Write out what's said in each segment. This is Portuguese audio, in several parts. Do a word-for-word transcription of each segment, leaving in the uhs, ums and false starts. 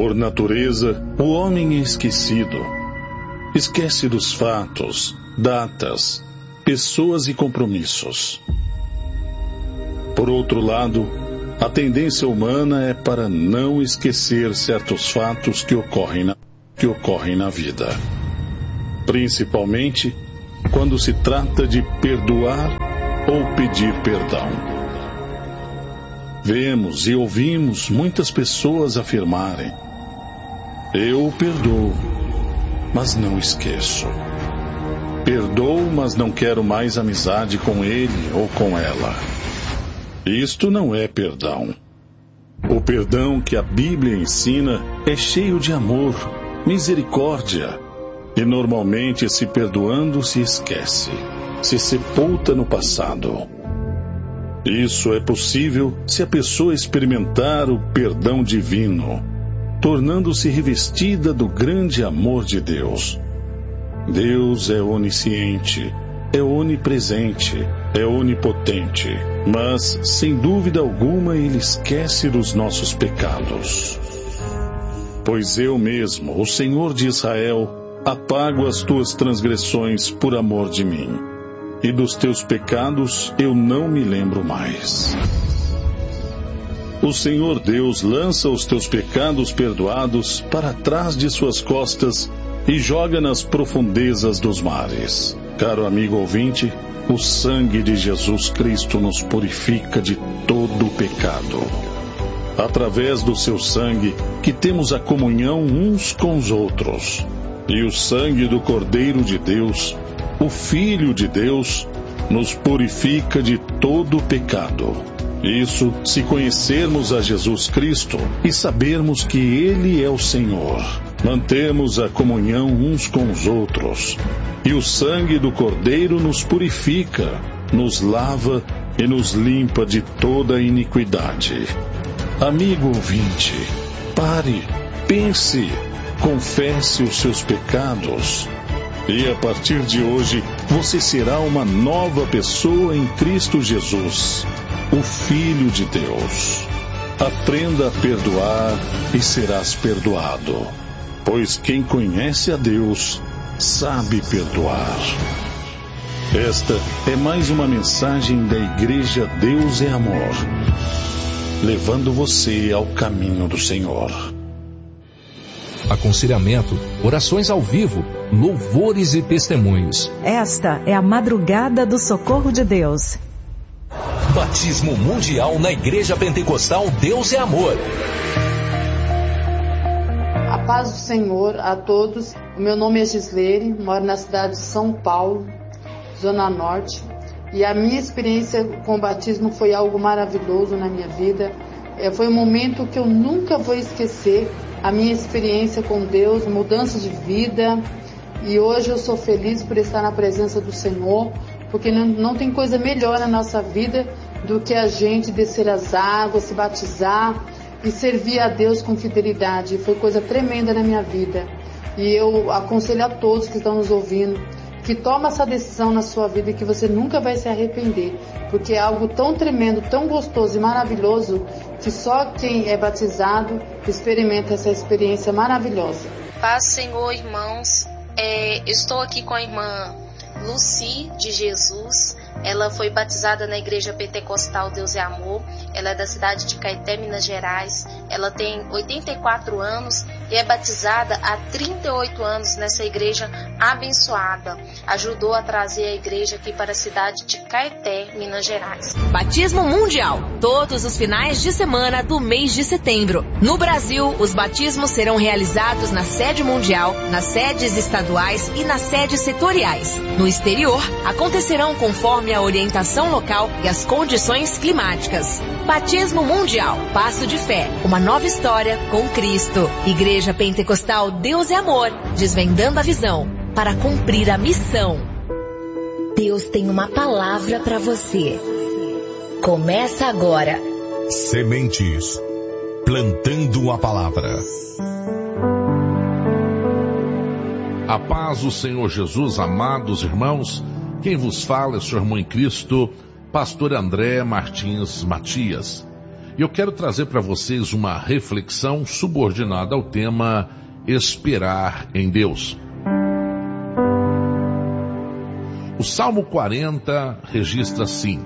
Por natureza, o homem é esquecido. Esquece dos fatos, datas, pessoas e compromissos. Por outro lado, a tendência humana é para não esquecer certos fatos que ocorrem na, que ocorrem na vida. Principalmente quando se trata de perdoar ou pedir perdão. Vemos e ouvimos muitas pessoas afirmarem: eu perdoo, mas não esqueço. Perdoo, mas não quero mais amizade com ele ou com ela. Isto não é perdão. O perdão que a Bíblia ensina é cheio de amor, misericórdia, e normalmente, se perdoando, se esquece, se sepulta no passado. Isso é possível se a pessoa experimentar o perdão divino, tornando-se revestida do grande amor de Deus. Deus é onisciente, é onipresente, é onipotente, mas, sem dúvida alguma, Ele esquece dos nossos pecados. Pois eu mesmo, o Senhor de Israel, apago as tuas transgressões por amor de mim, e dos teus pecados eu não me lembro mais. O Senhor Deus lança os teus pecados perdoados para trás de suas costas e joga nas profundezas dos mares. Caro amigo ouvinte, o sangue de Jesus Cristo nos purifica de todo o pecado. Através do seu sangue que temos a comunhão uns com os outros. E o sangue do Cordeiro de Deus, o Filho de Deus, nos purifica de todo o pecado. Isso se conhecermos a Jesus Cristo e sabermos que Ele é o Senhor. Mantemos a comunhão uns com os outros. E o sangue do Cordeiro nos purifica, nos lava e nos limpa de toda iniquidade. Amigo ouvinte, pare, pense, confesse os seus pecados. E a partir de hoje, você será uma nova pessoa em Cristo Jesus, o Filho de Deus. Aprenda a perdoar e serás perdoado, pois quem conhece a Deus sabe perdoar. Esta é mais uma mensagem da Igreja Deus é Amor, levando você ao caminho do Senhor. Aconselhamento, orações ao vivo, louvores e testemunhos. Esta é a madrugada do socorro de Deus. Batismo mundial na Igreja Pentecostal Deus é Amor. A paz do Senhor a todos. O meu nome é Gisleire, moro na cidade de São Paulo, Zona Norte. E a minha experiência com o batismo foi algo maravilhoso na minha vida. É, foi um momento que eu nunca vou esquecer. A minha experiência com Deus, mudança de vida. E hoje eu sou feliz por estar na presença do Senhor, porque não, não tem coisa melhor na nossa vida do que a gente descer as águas, se batizar e servir a Deus com fidelidade. Foi coisa tremenda na minha vida. E eu aconselho a todos que estão nos ouvindo que tome essa decisão na sua vida e que você nunca vai se arrepender, porque é algo tão tremendo, tão gostoso e maravilhoso que só quem é batizado experimenta essa experiência maravilhosa. Paz, Senhor, irmãos. É, estou aqui com a irmã Lucy de Jesus. Ela foi batizada na Igreja Pentecostal Deus é Amor. Ela é da cidade de Caeté, Minas Gerais. Ela tem oitenta e quatro anos e é batizada há trinta e oito anos nessa igreja abençoada. Ajudou a trazer a igreja aqui para a cidade de Caeté, Minas Gerais. Batismo mundial, todos os finais de semana do mês de setembro. No Brasil, os batismos serão realizados na sede mundial, nas sedes estaduais e nas sedes setoriais. No exterior, acontecerão conforme a orientação local e as condições climáticas. Batismo mundial, passo de fé, uma nova história com Cristo. Igreja Pentecostal Deus é Amor, desvendando a visão para cumprir a missão. Deus tem uma palavra para você. Começa agora. Sementes, plantando a palavra. A paz do Senhor Jesus, amados irmãos. Quem vos fala é o seu irmão em Cristo, pastor André Martins Matias. E eu quero trazer para vocês uma reflexão subordinada ao tema esperar em Deus. O Salmo quarenta registra assim: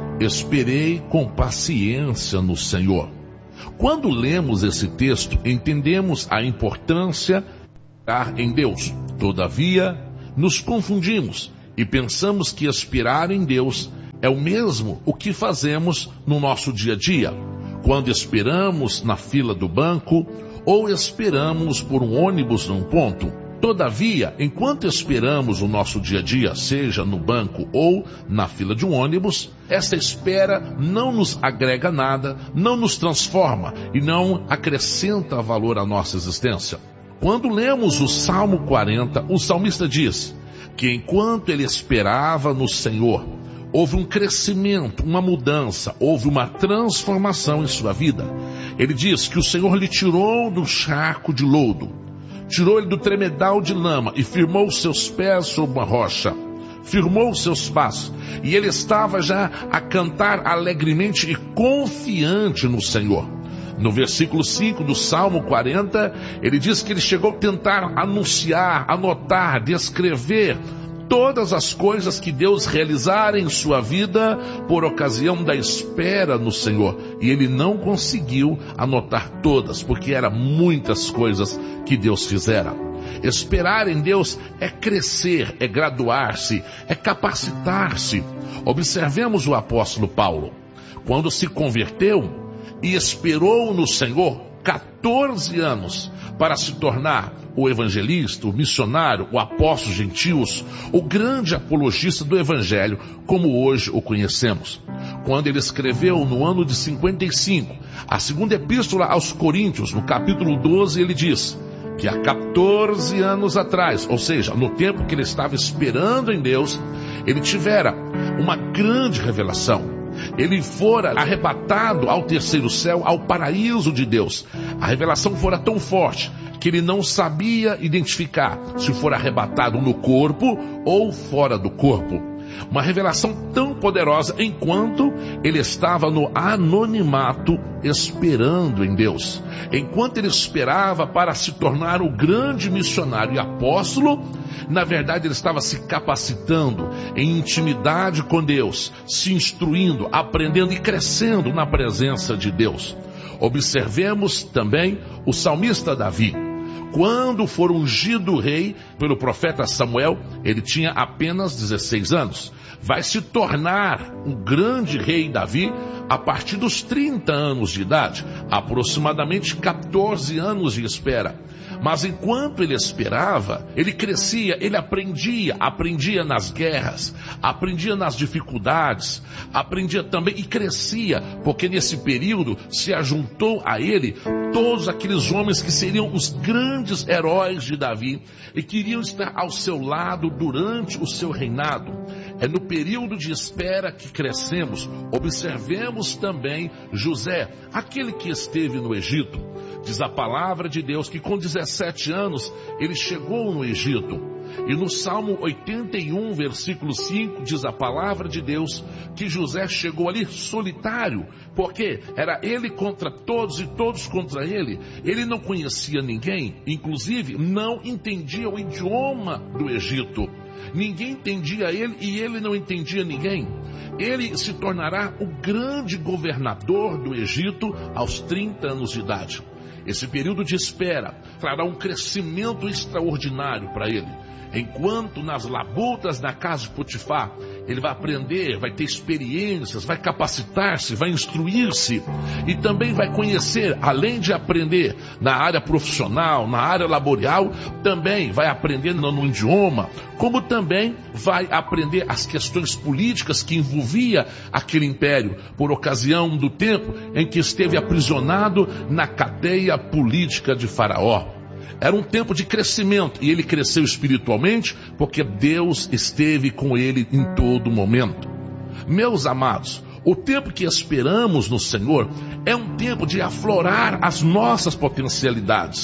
esperei com paciência no Senhor. Quando lemos esse texto, entendemos a importância de esperar em Deus. Todavia, nos confundimos e pensamos que esperar em Deus é o mesmo o que fazemos no nosso dia a dia, quando esperamos na fila do banco ou esperamos por um ônibus num ponto. Todavia, enquanto esperamos o nosso dia a dia, seja no banco ou na fila de um ônibus, essa espera não nos agrega nada, não nos transforma e não acrescenta valor à nossa existência. Quando lemos o Salmo quarenta, o salmista diz que enquanto ele esperava no Senhor, houve um crescimento, uma mudança, houve uma transformação em sua vida. Ele diz que o Senhor lhe tirou do charco de lodo, tirou ele do tremedal de lama e firmou os seus pés sobre uma rocha, firmou os seus passos, e ele estava já a cantar alegremente e confiante no Senhor. No versículo cinco do Salmo quarenta, ele diz que ele chegou a tentar anunciar, anotar, descrever todas as coisas que Deus realizara em sua vida por ocasião da espera no Senhor. E ele não conseguiu anotar todas, porque eram muitas coisas que Deus fizera. Esperar em Deus é crescer, é graduar-se, é capacitar-se. Observemos o apóstolo Paulo. Quando se converteu e esperou no Senhor quatorze anos para se tornar o evangelista, o missionário, o apóstolo gentios, o grande apologista do evangelho, como hoje o conhecemos. Quando ele escreveu no ano de cinquenta e cinco, a segunda epístola aos Coríntios, no capítulo doze, ele diz que há quatorze anos atrás, ou seja, no tempo que ele estava esperando em Deus, ele tivera uma grande revelação. Ele fora arrebatado ao terceiro céu, ao paraíso de Deus. A revelação fora tão forte que ele não sabia identificar se fora arrebatado no corpo ou fora do corpo. Uma revelação tão poderosa enquanto ele estava no anonimato esperando em Deus. Enquanto ele esperava para se tornar o grande missionário e apóstolo, na verdade ele estava se capacitando em intimidade com Deus, se instruindo, aprendendo e crescendo na presença de Deus. Observemos também o salmista Davi. Quando for ungido rei pelo profeta Samuel, ele tinha apenas dezesseis anos. Vai se tornar um grande rei Davi a partir dos trinta anos de idade, aproximadamente quatorze anos de espera. Mas enquanto ele esperava, ele crescia, ele aprendia, aprendia nas guerras, aprendia nas dificuldades, aprendia também e crescia, porque nesse período se ajuntou a ele todos aqueles homens que seriam os grandes heróis de Davi e queriam estar ao seu lado durante o seu reinado. É no período de espera que crescemos. Observemos também José, aquele que esteve no Egito. Diz a palavra de Deus que com dezessete anos ele chegou no Egito. E no Salmo oitenta e um, versículo cinco, diz a palavra de Deus que José chegou ali solitário, porque era ele contra todos e todos contra ele. Ele não conhecia ninguém, inclusive não entendia o idioma do Egito. Ninguém entendia ele e ele não entendia ninguém. Ele se tornará o grande governador do Egito aos trinta anos de idade. Esse período de espera trará um crescimento extraordinário para ele. Enquanto nas labutas da casa de Potifar, ele vai aprender, vai ter experiências, vai capacitar-se, vai instruir-se e também vai conhecer, além de aprender na área profissional, na área laboral, também vai aprender no, no idioma, como também vai aprender as questões políticas que envolvia aquele império, por ocasião do tempo em que esteve aprisionado na cadeia política de Faraó. Era um tempo de crescimento e ele cresceu espiritualmente porque Deus esteve com ele em todo momento. Meus amados, o tempo que esperamos no Senhor é um tempo de aflorar as nossas potencialidades.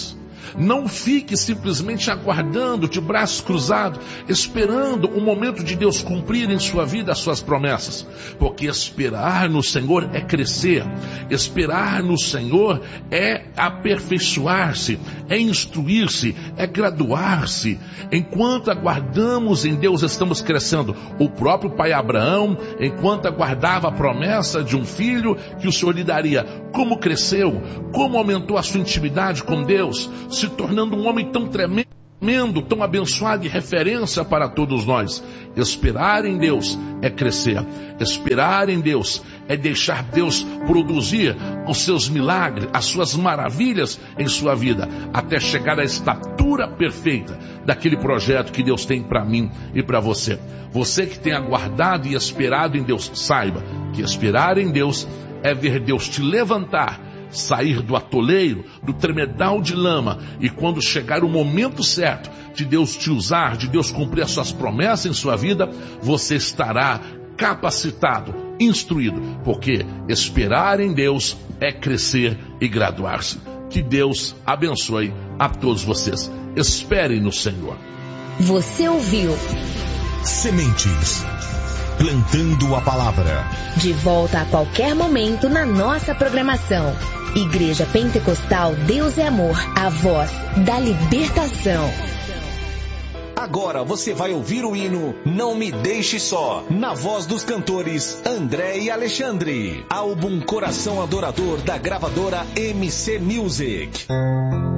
Não fique simplesmente aguardando, de braços cruzados, esperando o momento de Deus cumprir em sua vida as suas promessas. Porque esperar no Senhor é crescer. Esperar no Senhor é aperfeiçoar-se, é instruir-se, é graduar-se. Enquanto aguardamos em Deus, estamos crescendo. O próprio pai Abraão, enquanto aguardava a promessa de um filho que o Senhor lhe daria, como cresceu, como aumentou a sua intimidade com Deus, se tornando um homem tão tremendo, tão abençoado e referência para todos nós. Esperar em Deus é crescer. Esperar em Deus é deixar Deus produzir os seus milagres, as suas maravilhas em sua vida, até chegar à estatura perfeita daquele projeto que Deus tem para mim e para você. Você que tem aguardado e esperado em Deus, saiba que esperar em Deus é ver Deus te levantar, sair do atoleiro, do tremedal de lama, e quando chegar o momento certo de Deus te usar, de Deus cumprir as suas promessas em sua vida, você estará capacitado, instruído, porque esperar em Deus é crescer e graduar-se. Que Deus abençoe a todos vocês. Esperem no Senhor. Você ouviu Sementes, plantando a palavra. De volta a qualquer momento na nossa programação. Igreja Pentecostal Deus é Amor, a voz da libertação. Agora você vai ouvir o hino Não Me Deixe Só, na voz dos cantores André e Alexandre. Álbum Coração Adorador da gravadora M C Music.